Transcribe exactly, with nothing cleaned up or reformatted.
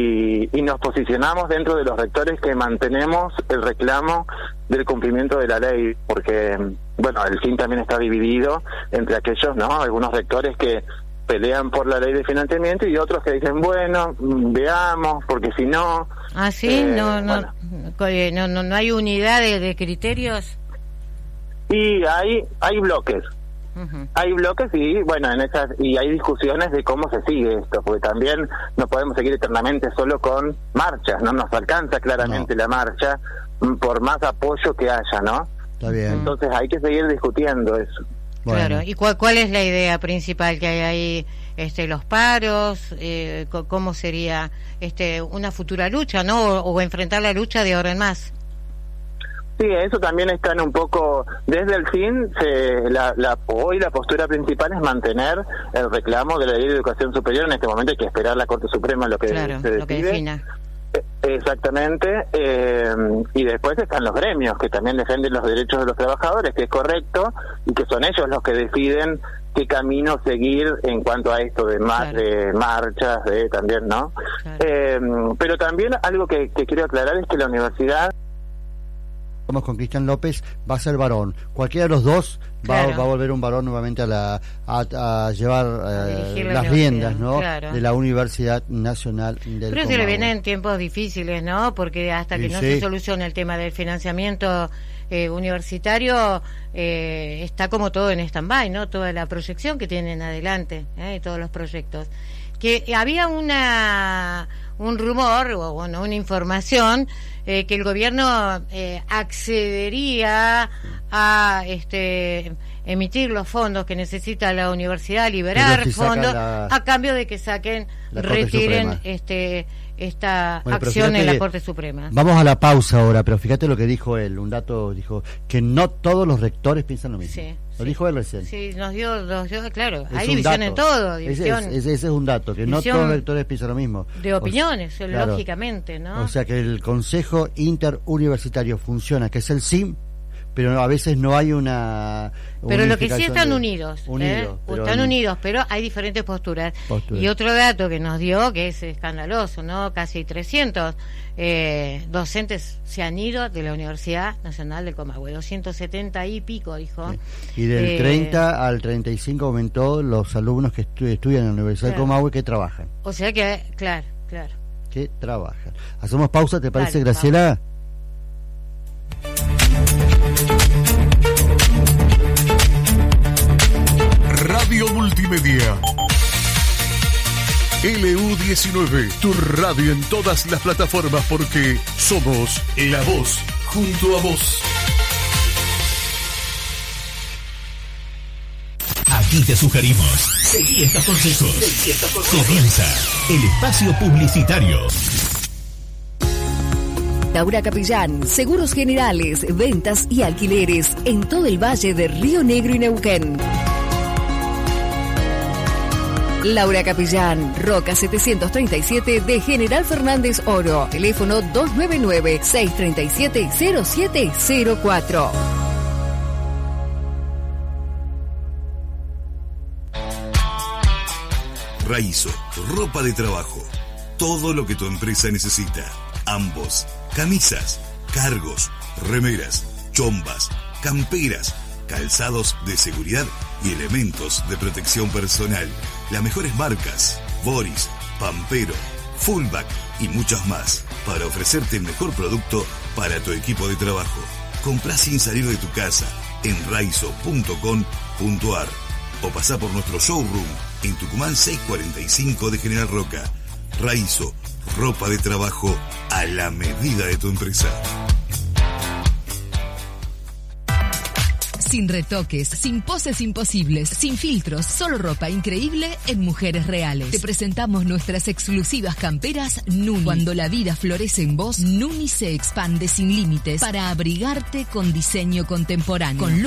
y, y nos posicionamos dentro de los rectores que mantenemos el reclamo del cumplimiento de la ley, porque, bueno, el F I N también está dividido entre aquellos, ¿no? Algunos rectores que pelean por la ley de financiamiento y otros que dicen, bueno, veamos, porque si no... Ah, sí, eh, no, no, bueno. no, no, no hay unidad de, de criterios. Y hay, hay bloques. Uh-huh. Hay bloques y bueno en esas y hay discusiones de cómo se sigue esto, porque también no podemos seguir eternamente solo con marchas, no nos alcanza claramente no. la marcha por más apoyo que haya, ¿no? Está bien. Entonces hay que seguir discutiendo eso. Bueno. Claro. ¿Y cuál, cuál es la idea principal que hay ahí? Este, los paros, eh, cómo sería este una futura lucha, ¿no? O, o enfrentar la lucha de ahora en más. Sí, eso también está en un poco, desde el F I N, se, la, la, hoy la postura principal es mantener el reclamo de la ley de educación superior. En este momento hay que esperar la Corte Suprema lo que claro, se decide. Lo que defina. Exactamente, eh, y después están los gremios que también defienden los derechos de los trabajadores, que es correcto, y que son ellos los que deciden qué camino seguir en cuanto a esto de más claro. de marchas, de también, ¿no? Claro. Eh, pero también algo que, que quiero aclarar es que la universidad con Cristian López va a ser varón. Cualquiera de los dos va, claro. va a volver un varón nuevamente a la a, a llevar a eh, las riendas, ¿no? Claro. De la Universidad Nacional del Pero Comahue. se le vienen tiempos difíciles, ¿no? Porque hasta que sí, no sí. se solucione el tema del financiamiento eh, universitario eh, está como todo en stand-by, ¿no? Toda la proyección que tienen adelante, ¿eh? Todos los proyectos. Que había una un rumor o bueno una información eh, que el gobierno eh, accedería a este emitir los fondos que necesita la universidad, liberar si fondos la, a cambio de que saquen retiren este esta bueno, acción en la Corte Suprema. Vamos a la pausa ahora, pero fíjate lo que dijo él, un dato, dijo que no todos los rectores piensan lo mismo. Sí, lo sí. dijo él recién. Sí, nos dio, nos dio claro, es hay división dato. En todo, división. Ese es, ese, ese es un dato, que no todos los rectores piensan lo mismo. De opiniones, o, lógicamente, claro. ¿no? O sea que el Consejo Interuniversitario funciona, que es el S I M, pero a veces no hay una pero lo que sí están de, unidos, unidos ¿eh? pero están no, unidos pero hay diferentes posturas. posturas y otro dato que nos dio que es escandaloso, no casi trescientos eh, docentes se han ido de la Universidad Nacional del Comahue, doscientos setenta y pico dijo sí. Y del eh, treinta al treinta y cinco aumentó los alumnos que estu- estudian en la Universidad claro. del Comahue que trabajan, o sea que claro claro que trabajan. Hacemos pausa, ¿te parece? Dale, Graciela? Radio Multimedia L U diecinueve, tu radio en todas las plataformas porque somos la voz junto a vos. Aquí te sugerimos, seguí estos consejos. Seguí estos consejos. Comienza el espacio publicitario. Laura Capellán, seguros generales, ventas y alquileres en todo el valle de Río Negro y Neuquén. Laura Capellán, Roca setecientos treinta y siete de General Fernández Oro. Teléfono dos nueve nueve, seis tres siete, cero siete cero cuatro. Raizo, ropa de trabajo. Todo lo que tu empresa necesita. Ambos. Camisas, cargos, remeras, chombas, camperas, calzados de seguridad y elementos de protección personal. Las mejores marcas, Boris, Pampero, Fullback y muchas más, para ofrecerte el mejor producto para tu equipo de trabajo. Comprá sin salir de tu casa en raizo punto com punto ar o pasá por nuestro showroom en Tucumán seiscientos cuarenta y cinco de General Roca. Raizo, ropa de trabajo a la medida de tu empresa. Sin retoques, sin poses imposibles, sin filtros, solo ropa increíble en mujeres reales. Te presentamos nuestras exclusivas camperas Nuni. Cuando la vida florece en vos, Nuni se expande sin límites para abrigarte con diseño contemporáneo. Con